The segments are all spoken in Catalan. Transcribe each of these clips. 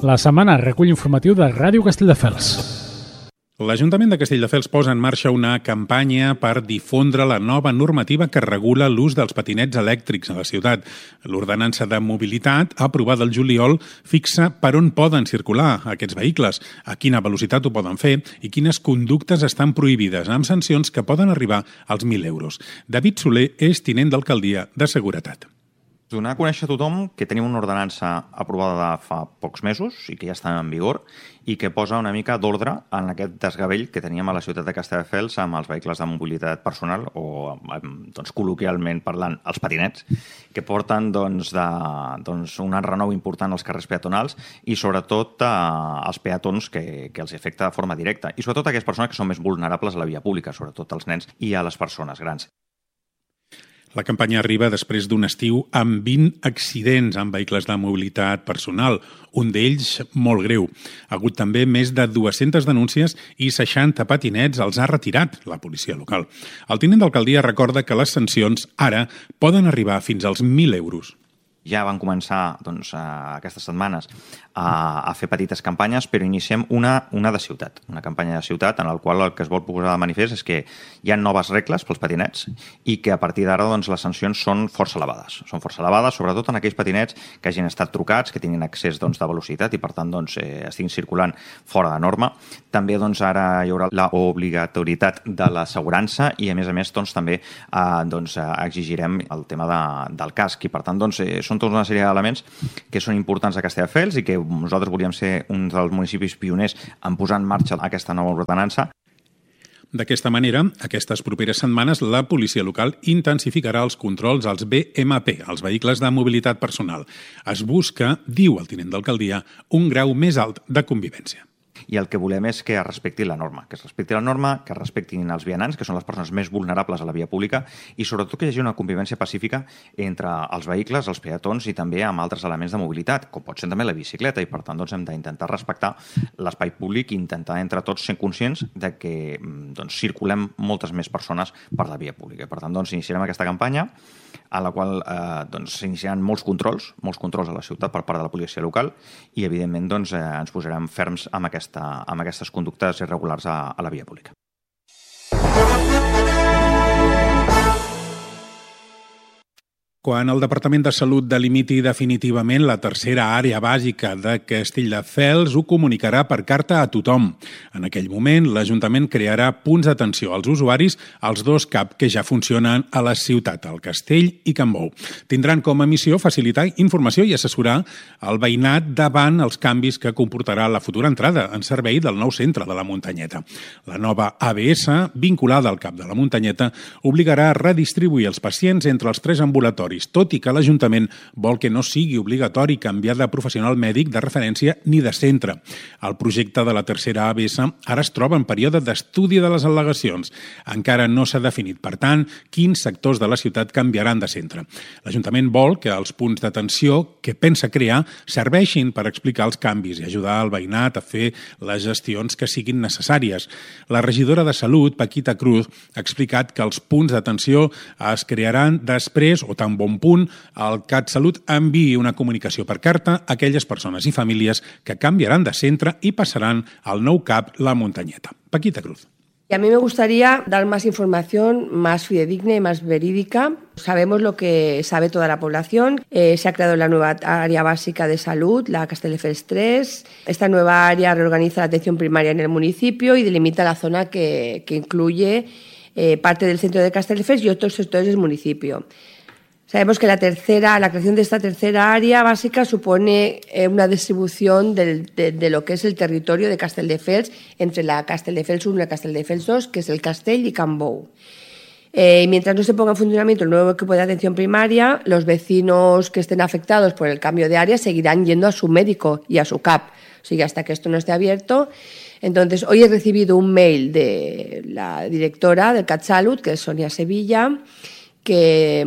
La setmana recull informatiu de Ràdio Castelldefels. L'Ajuntament de Castelldefels posa en marxa una campanya per difondre la nova normativa que regula l'ús dels patinets elèctrics a la ciutat. L'ordenança de mobilitat, aprovada el juliol, fixa per on poden circular aquests vehicles, a quina velocitat ho poden fer i quines conductes estan prohibides, amb sancions que poden arribar als 1.000 euros. David Soler és tinent d'alcaldia de Seguretat. Donar a conèixer a tothom que tenim una ordenança aprovada fa pocs mesos i que ja està en vigor i que posa una mica d'ordre en aquest desgavell que teníem a la ciutat de Castelldefels amb els vehicles de mobilitat personal o, col·loquialment parlant, els patinets, que porten un enrenou important als carrers peatonals i sobretot als peatons que els afecta de forma directa i sobretot a aquelles persones que són més vulnerables a la via pública, sobretot als nens i a les persones grans. La campanya arriba després d'un estiu amb 20 accidents amb vehicles de mobilitat personal, un d'ells molt greu. Ha hagut també més de 200 denúncies i 60 patinets els ha retirat la policia local. El tinent d'alcaldia recorda que les sancions ara poden arribar fins als 1.000 euros. Ja van començar aquestes setmanes a fer petites campanyes, però iniciem una de ciutat, una campanya de ciutat en la qual el que es vol posar de manifest és que hi ha noves regles pels patinets i que a partir d'ara les sancions són força elevades. Són força elevades, sobretot en aquells patinets que hagin estat trucats, que tinguin accés de velocitat i per tant estiguin circulant fora de norma. També ara hi haurà l'obligatorietat de l'assegurança i a més també exigirem el tema del casc i per tant són tota una sèrie d'elements que són importants a Castelldefels i que nosaltres volíem ser un dels municipis pioners en posar en marxa aquesta nova ordenança. D'aquesta manera, aquestes properes setmanes, la policia local intensificarà els controls als BMP, els vehicles de mobilitat personal. Es busca, diu el tinent d'alcaldia, un grau més alt de convivència. I el que volem és que es respecti la norma, que es respectin els vianants, que són les persones més vulnerables a la via pública, i sobretot que hi hagi una convivència pacífica entre els vehicles, els peatons i també amb altres elements de mobilitat, com pot ser també la bicicleta, i per tant hem d'intentar respectar l'espai públic i intentar entre tots ser conscients de que circulem moltes més persones per la via pública. Per tant, iniciarem aquesta campanya a la qual s'iniciaran molts controls a la ciutat per part de la policia local i, evidentment, ens posarem ferms amb aquestes conductes irregulars a la via pública. Quan el Departament de Salut delimiti definitivament la tercera àrea bàsica de Castelldefels, ho comunicarà per carta a tothom. En aquell moment, l'Ajuntament crearà punts d'atenció als usuaris als dos CAP que ja funcionen a la ciutat, el Castell i Can Bou. Tindran com a missió facilitar informació i assessorar el veïnat davant els canvis que comportarà la futura entrada en servei del nou centre de la Muntanyeta. La nova ABS, vinculada al CAP de la Muntanyeta, obligarà a redistribuir els pacients entre els 3 ambulatoris, tot i que l'Ajuntament vol que no sigui obligatori canviar de professional mèdic de referència ni de centre. El projecte de la tercera ABS ara es troba en període d'estudi de les al·legacions. Encara no s'ha definit, per tant, quins sectors de la ciutat canviaran de centre. L'Ajuntament vol que els punts d'atenció que pensa crear serveixin per explicar els canvis i ajudar el veïnat a fer les gestions que siguin necessàries. La regidora de Salut, Paquita Cruz, ha explicat que els punts d'atenció es crearan després o tan bon punt el CatSalut enviï una comunicació per carta a aquelles persones i famílies que canviaran de centre i passaran al nou CAP La Muntanyeta. Paquita Cruz. Y a mí me gustaría dar más información, más fidedigna y más verídica. Sabemos lo que sabe toda la población. Se ha creado la nueva área básica de salud, la Castelldefels 3. Esta nueva área reorganiza la atención primaria en el municipio y delimita la zona que incluye parte del centro de Castelldefels y otros sectores del municipio. Sabemos que la creación de esta tercera área básica supone una distribución de lo que es el territorio de Castelldefels entre la Castelldefels 1 y la Castelldefels 2, que es el Castell y Can Bou. Mientras no se ponga en funcionamiento el nuevo equipo de atención primaria, los vecinos que estén afectados por el cambio de área seguirán yendo a su médico y a su CAP. O sea, hasta que esto no esté abierto. Entonces, hoy he recibido un mail de la directora del CatSalut, que es Sonia Sevilla, que,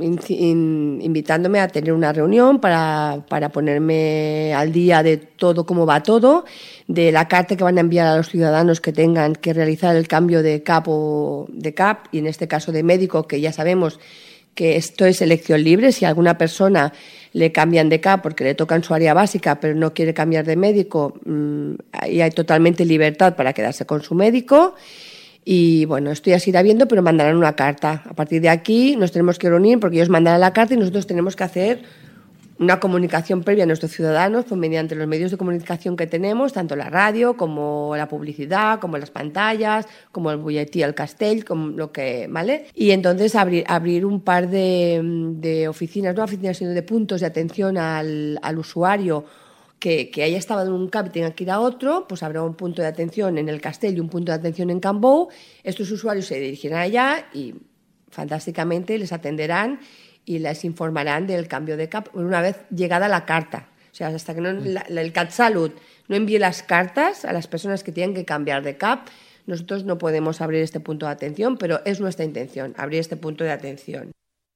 invitándome a tener una reunión para ponerme al día de todo, cómo va todo, de la carta que van a enviar a los ciudadanos que tengan que realizar el cambio de CAP o de CAP, y en este caso de médico, que ya sabemos que esto es elección libre. Si alguna persona le cambian de CAP porque le toca en su área básica, pero no quiere cambiar de médico, ahí hay totalmente libertad para quedarse con su médico. Y bueno, esto ya se irá viendo, pero mandarán una carta. A partir de aquí nos tenemos que reunir porque ellos mandarán la carta y nosotros tenemos que hacer una comunicación previa a nuestros ciudadanos pues mediante los medios de comunicación que tenemos, tanto la radio como la publicidad, como las pantallas, como el butlletí al castell, como lo que, ¿vale? Y entonces abrir un par de oficinas, no oficinas, sino de puntos de atención al usuario que haya estado en un CAP y tenga que ir a otro, pues habrá un punto de atención en el Castell y un punto de atención en Cambou. Estos usuarios se dirigirán allá y fantásticamente les atenderán y les informarán del cambio de CAP una vez llegada la carta. O sea, hasta que el CatSalut no envíe las cartas a las personas que tienen que cambiar de CAP, nosotros no podemos abrir este punto de atención, pero es nuestra intención, abrir este punto de atención.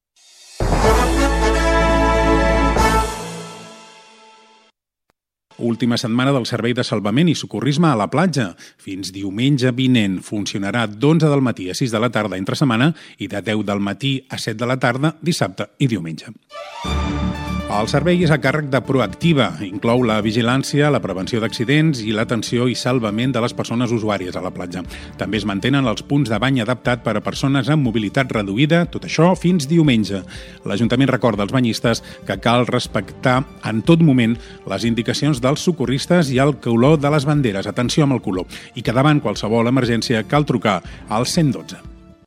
Última setmana del servei de salvament i socorrisme a la platja. Fins diumenge vinent funcionarà d'11 del matí a 6 de la tarda entre setmana i de 10 del matí a 7 de la tarda dissabte i diumenge. El servei és a càrrec de Proactiva. Inclou la vigilància, la prevenció d'accidents i l'atenció i salvament de les persones usuàries a la platja. També es mantenen els punts de bany adaptat per a persones amb mobilitat reduïda, tot això fins diumenge. L'Ajuntament recorda als banyistes que cal respectar en tot moment les indicacions dels socorristes i el color de les banderes. Atenció amb el color. I que davant qualsevol emergència cal trucar al 112.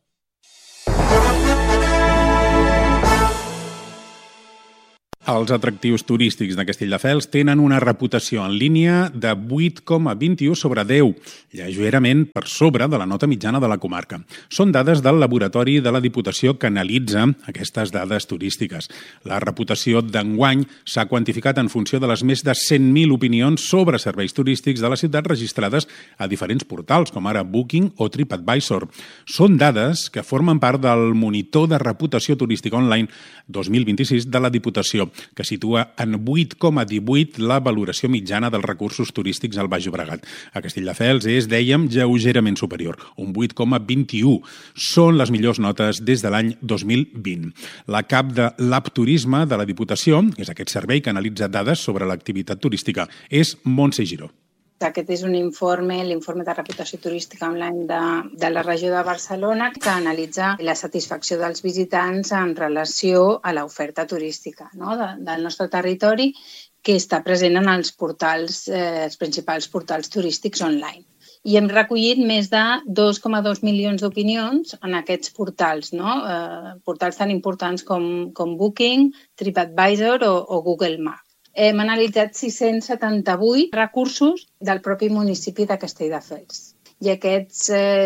Els atractius turístics de Castelldefels tenen una reputació en línia de 8,21 sobre 10, lleugerament per sobre de la nota mitjana de la comarca. Són dades del laboratori de la Diputació que analitza aquestes dades turístiques. La reputació d'enguany s'ha quantificat en funció de les més de 100.000 opinions sobre serveis turístics de la ciutat registrades a diferents portals, com ara Booking o TripAdvisor. Són dades que formen part del Monitor de Reputació Turística Online 2026 de la Diputació, que situa en 8,18 la valoració mitjana dels recursos turístics al Baix Llobregat. A Castelldefels és, dèiem, lleugerament superior, un 8,21. Són les millors notes des de l'any 2020. La cap de l'App Turisme de la Diputació, que és aquest servei que analitza dades sobre l'activitat turística, és Montse Giró. Aquest és un informe, l'informe de reputació turística online de la regió de Barcelona, que analitza la satisfacció dels visitants en relació a l'oferta turística, no? Del nostre territori, que està present en els principals portals turístics online. I hem recollit més de 2,2 milions d'opinions en aquests portals, no? Portals tan importants com Booking, TripAdvisor o Google Maps. Hem analitzat 678 recursos del propi municipi de Castelldefels. I aquests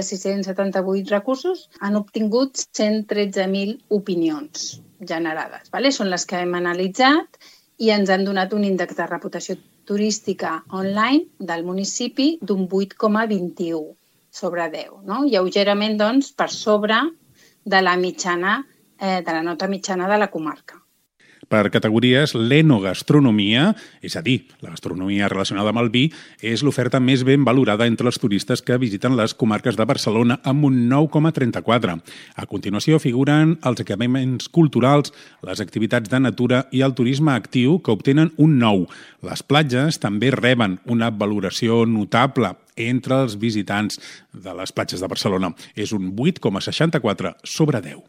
678 recursos han obtingut 113.000 opinions generades. Són les que hem analitzat i ens han donat un índex de reputació turística online del municipi d'un 8,21 sobre 10. Lleugerament, doncs, per sobre de la mitjana, de la nota mitjana de la comarca. Per categories, l'enogastronomia, és a dir, la gastronomia relacionada amb el vi, és l'oferta més ben valorada entre els turistes que visiten les comarques de Barcelona amb un 9,34. A continuació figuren els equipaments culturals, les activitats de natura i el turisme actiu, que obtenen un 9. Les platges també reben una valoració notable entre els visitants de les platges de Barcelona. És un 8,64 sobre 10.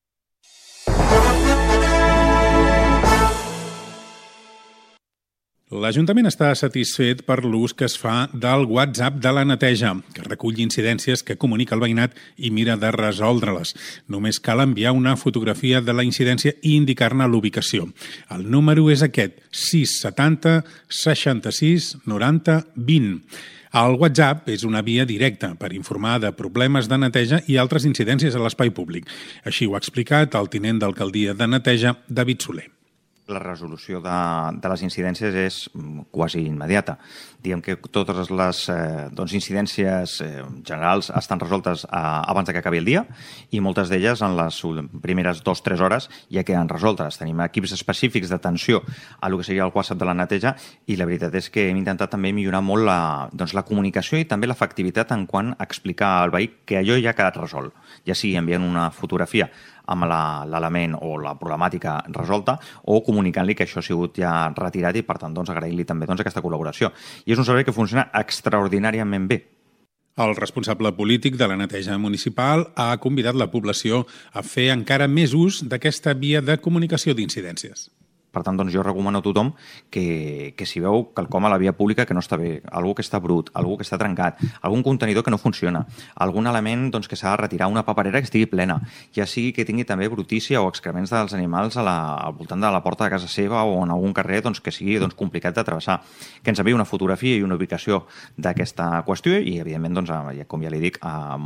L'Ajuntament està satisfet per l'ús que es fa del WhatsApp de la neteja, que recull incidències que comunica el veïnat i mira de resoldre-les. Només cal enviar una fotografia de la incidència i indicar-ne l'ubicació. El número és aquest, 670 66 90 20. El WhatsApp és una via directa per informar de problemes de neteja i altres incidències a l'espai públic. Així ho ha explicat el tinent d'alcaldia de neteja, David Soler. La resolució de les incidències és quasi immediata. Diguem que totes les incidències generals estan resoltes abans que acabi el dia i moltes d'elles en les primeres 2-3 hores ja queden resoltes. Tenim equips específics d'atenció a el que seria el WhatsApp de la neteja i la veritat és que hem intentat també millorar molt la comunicació i també l'efectivitat en quant a explicar al veí que allò ja ha quedat resolt, ja sigui enviant una fotografia amb l'element o la problemàtica resolta o comunicant-li que això ha sigut ja retirat i, per tant, agrair-li també aquesta col·laboració. I és un servei que funciona extraordinàriament bé. El responsable polític de la neteja municipal ha convidat la població a fer encara més ús d'aquesta via de comunicació d'incidències. Per tant, jo recomano a tothom que si veu quelcom a la via pública que no està bé, algú que està brut, algú que està trencat, algun contenidor que no funciona, algun element que s'ha de retirar, una paperera que estigui plena, ja sigui que tingui també brutícia o excrements dels animals al voltant de la porta de casa seva o en algun carrer que sigui complicat de travessar, que ens enviï una fotografia i una ubicació d'aquesta qüestió i, evidentment, com ja li dic,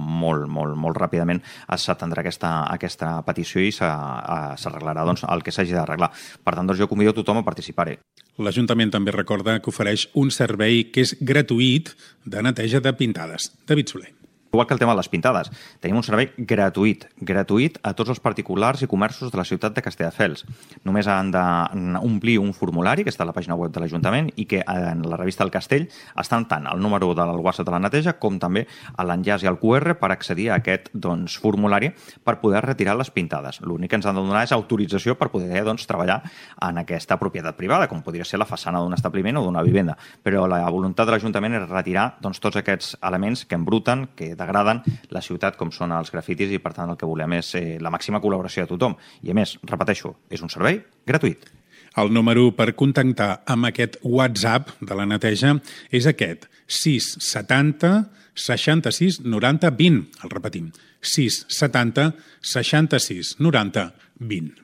molt ràpidament s'atendrà aquesta petició i s'arreglarà el que s'hagi d'arreglar. Per tant, jo convido a tothom a participar-hi. L'Ajuntament també recorda que ofereix un servei que és gratuït de neteja de pintades. David Soler. Igual que el tema de les pintades, tenim un servei gratuït a tots els particulars i comerços de la ciutat de Castelldefels. Només han d'omplir un formulari que està a la pàgina web de l'Ajuntament i que en la revista del Castell estan tant el número del WhatsApp de la neteja com també l'enllaç i el QR per accedir a aquest formulari per poder retirar les pintades. L'únic que ens han de donar és autorització per poder treballar en aquesta propietat privada, com podria ser la façana d'un establiment o d'una vivenda. Però la voluntat de l'Ajuntament és retirar tots aquests elements que embruten, que degraden la ciutat, com són els grafitis, i per tant el que volem és la màxima col·laboració de tothom. I a més, repeteixo, és un servei gratuït. El número per contactar amb aquest WhatsApp de la neteja és aquest, 670 66 90 20. El repetim, 670 66 90 20.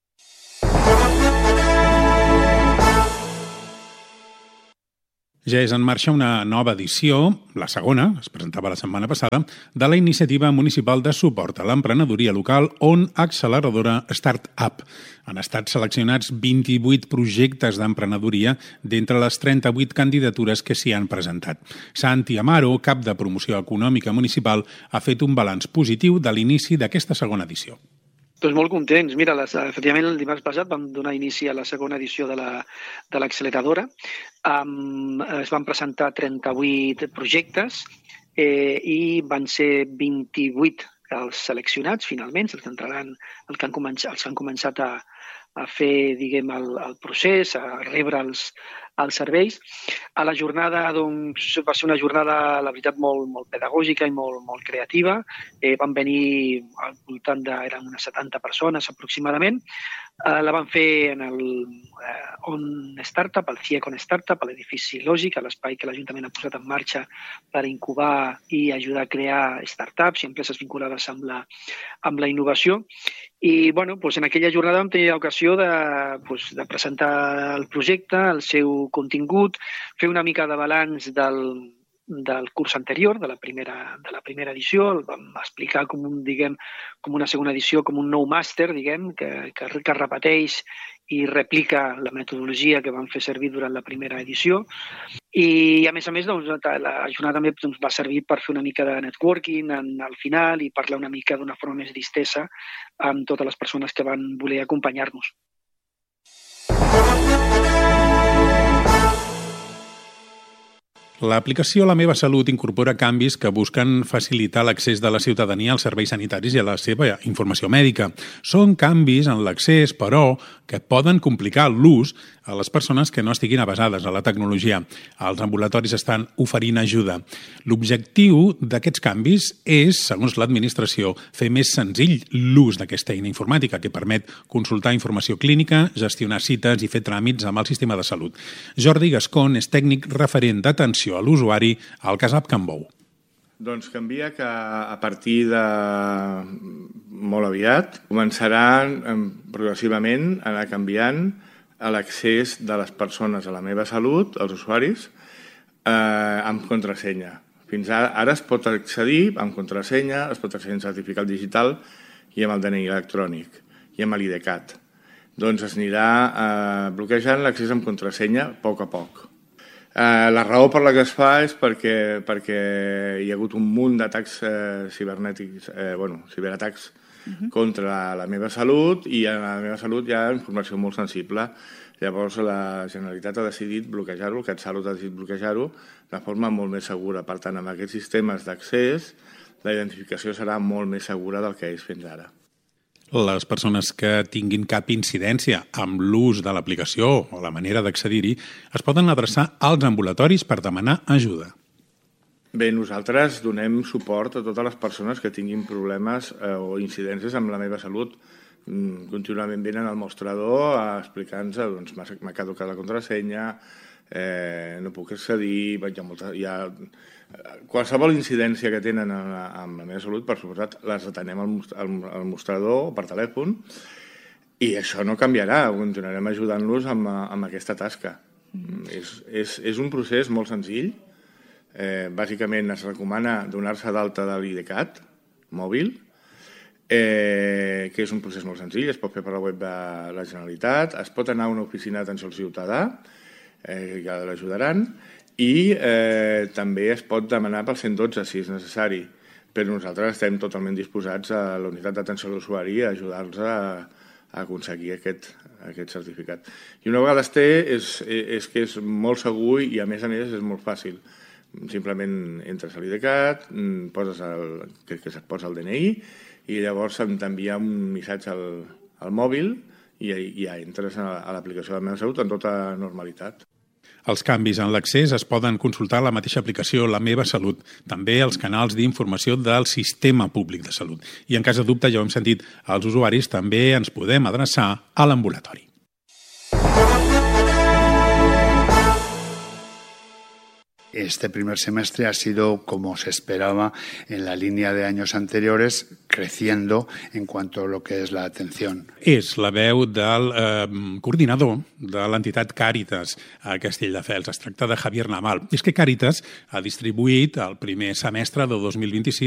Ja és en marxa una nova edició, la segona, es presentava la setmana passada, de la iniciativa municipal de suport a l'emprenedoria local On Acceleradora Startup. Han estat seleccionats 28 projectes d'emprenedoria d'entre les 38 candidatures que s'hi han presentat. Santi Amaro, cap de promoció econòmica municipal, ha fet un balanç positiu de l'inici d'aquesta segona edició. Doncs molt contents. Mira, efectivament el dimarts passat vam donar inici a la segona edició de l'acceleradora. Es van presentar 38 projectes i van ser 28 els seleccionats finalment, els que han començat a fer, diguem, el procés, a rebre els serveis. A la jornada va ser una jornada, la veritat, molt pedagògica i molt creativa. Van venir al voltant eren unes 70 persones aproximadament. La van fer en el On Startup, el CIEC On Startup, a l'edifici Lògic, a l'espai que l'Ajuntament ha posat en marxa per incubar i ajudar a crear startups i empreses vinculades amb la innovació. I en aquella jornada vam tenir l'ocasió de presentar el projecte, el seu contingut, fer una mica de balanç del curs anterior, de la primera edició. El vam explicar com una segona edició, com un nou màster, que repeteix i replica la metodologia que vam fer servir durant la primera edició. I, a més, la jornada també va servir per fer una mica de networking al final i parlar una mica d'una forma més distesa amb totes les persones que van voler acompanyar-nos. L'aplicació La Meva Salut incorpora canvis que busquen facilitar l'accés de la ciutadania als serveis sanitaris i a la seva informació mèdica. Són canvis en l'accés, però, que poden complicar l'ús a les persones que no estiguin avesades a la tecnologia. Els ambulatoris estan oferint ajuda. L'objectiu d'aquests canvis és, segons l'administració, fer més senzill l'ús d'aquesta eina informàtica que permet consultar informació clínica, gestionar cites i fer tràmits amb el sistema de salut. Jordi Gascon és tècnic referent d'atenció a l'usuari al CASAP Can Bou. Doncs canvia que a partir de molt aviat començaran progressivament a anar canviant l'accés de les persones a La Meva Salut, els usuaris, amb contrasenya. Fins ara es pot accedir amb contrasenya, es pot accedir amb certificat digital i amb el DNI electrònic i amb l'IDCAT. Doncs es anirà bloquejant l'accés amb contrasenya a poc. La raó per la que es fa és perquè hi ha hagut un munt d'atacs cibernètics, ciberatacs contra la meva salut, i a la meva salut hi ha informació molt sensible. Llavors la Generalitat ha decidit bloquejar-ho, el CatSalut ha decidit bloquejar-ho de forma molt més segura. Per tant, amb aquests sistemes d'accés, la identificació serà molt més segura del que és fins ara. Les persones que tinguin cap incidència amb l'ús de l'aplicació o la manera d'accedir-hi es poden adreçar als ambulatoris per demanar ajuda. Bé, nosaltres donem suport a totes les persones que tinguin problemes o incidències amb la meva salut. Contínuament venen al mostrador explicant-nos doncs, m'ha caducat la contrasenya, no puc accedir, qualsevol incidència que tenen amb la meva salut, per suposat, les atenem al mostrador o per telèfon, i això no canviarà, continuarem ajudant-los amb aquesta tasca. És un procés molt senzill. Bàsicament es recomana donar-se d'alta de l'IDCAT mòbil, que és un procés molt senzill, es pot fer per la web de la Generalitat, es pot anar a una oficina d'atenció al ciutadà, que l'ajudaran, i també es pot demanar pel 112 si és necessari, però nosaltres estem totalment disposats a la unitat d'atenció a l'usuari a ajudar-los a aconseguir aquest certificat. I una vegada es té, és que és molt segur i a més és molt fàcil. Simplement entres a l'IDCAT, que es posa el DNI, i llavors t'envia un missatge al mòbil i ja entres a l'aplicació de la meva salut en tota normalitat. Els canvis en l'accés es poden consultar a la mateixa aplicació La meva salut, també als canals d'informació del Sistema Públic de Salut. I en cas de dubte, ja ho hem sentit, als usuaris també ens podem adreçar a l'ambulatori. Este primer semestre ha sido, como se esperaba, en la línea de años anteriores, creciendo en cuanto a lo que es la atención. És la veu del coordinador de l'entitat Càritas a Castelldefels. Es tracta de Javier Naval. És que Càritas ha distribuït el primer semestre de 2026